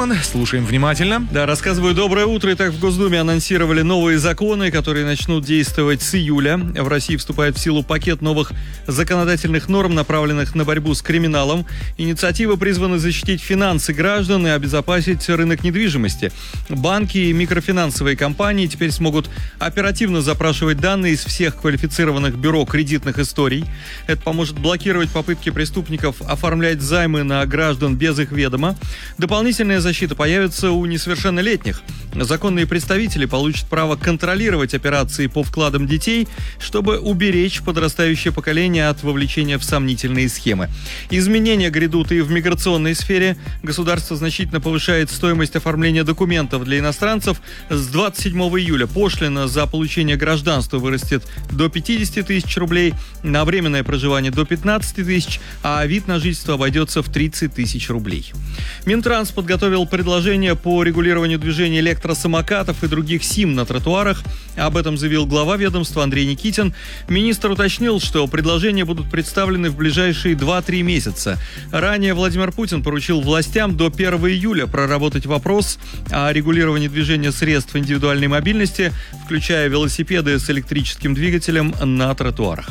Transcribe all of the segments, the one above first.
Роман. Слушаем внимательно. Да, рассказываю. Доброе утро. Итак, в Госдуме анонсировали новые законы, которые начнут действовать с июля. В России вступает в силу пакет новых законодательных норм, направленных на борьбу с криминалом. Инициативы призваны защитить финансы граждан и обезопасить рынок недвижимости. Банки и микрофинансовые компании теперь смогут оперативно запрашивать данные из всех квалифицированных бюро кредитных историй. Это поможет блокировать попытки преступников оформлять займы на граждан без их ведома. Дополнительная защита появится у несовершеннолетних. Законные представители получат право контролировать операции по вкладам детей, чтобы уберечь подрастающее поколение от вовлечения в сомнительные схемы. Изменения грядут и в миграционной сфере. Государство значительно повышает стоимость оформления документов для иностранцев. С 27 июля пошлина за получение гражданства вырастет до 50 тысяч рублей, на временное проживание до 15 тысяч, а вид на жительство обойдется в 30 тысяч рублей. Минтранс подготовил предложение по регулированию движения электросамокатов и других СИМ на тротуарах. Об этом заявил глава ведомства Андрей Никитин. Министр уточнил, что предложения будут представлены в ближайшие 2-3 месяца. Ранее Владимир Путин поручил властям до 1 июля проработать вопрос о регулировании движения средств индивидуальной мобильности, включая велосипеды с электрическим двигателем на тротуарах.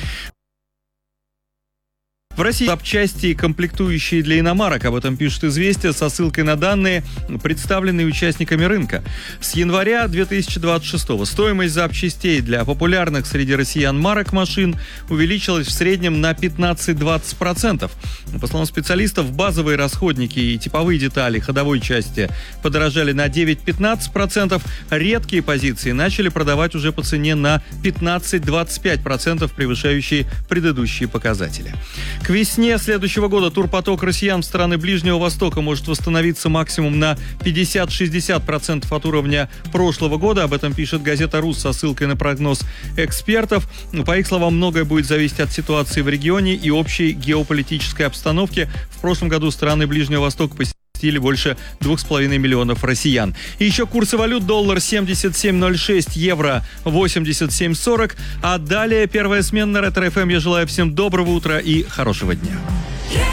В России запчасти и комплектующие для иномарок, об этом пишет «Известия» со ссылкой на данные, представленные участниками рынка. С января 2026-го стоимость запчастей для популярных среди россиян марок машин увеличилась в среднем на 15-20%. По словам специалистов, базовые расходники и типовые детали ходовой части подорожали на 9-15%, редкие позиции начали продавать уже по цене на 15-25%, превышающие предыдущие показатели. К весне следующего года турпоток россиян в страны Ближнего Востока может восстановиться максимум на 50-60% от уровня прошлого года. Об этом пишет газета «Рус» со ссылкой на прогноз экспертов. По их словам, многое будет зависеть от ситуации в регионе и общей геополитической обстановки. В прошлом году страны Ближнего Востока посетили больше 2,5 миллионов россиян. И еще курсы валют: доллар 77.06, евро 87.40. А далее первая смена на Ретро ФМ. Я желаю всем доброго утра и хорошего дня.